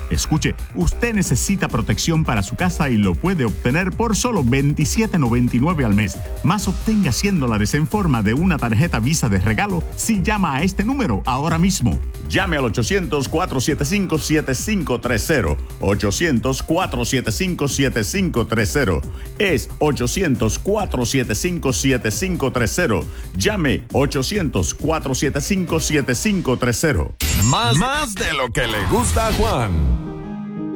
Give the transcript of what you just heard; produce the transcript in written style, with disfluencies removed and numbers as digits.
Escuche, usted necesita protección para su casa y lo puede obtener por solo $27.99 al mes. Más obtenga $100 en forma de una tarjeta Visa de regalo si llama a este número ahora mismo. Llame al 800-475-7530. 800-475-7530. Es 800-475-7530. Llame 800-475-7530. Más de lo que le gusta a Juan.